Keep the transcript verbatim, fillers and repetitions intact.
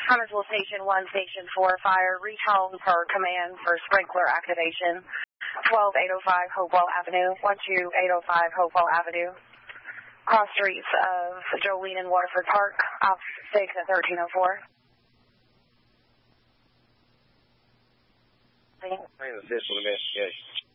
Huntersville Station one, Station four, fire, reach home per command for sprinkler activation. twelve eight oh five Hopewell Avenue, one two eight oh five Hopewell Avenue. Cross streets of Jolene and Waterford Park, off six at thirteen oh four. Unofficial investigation.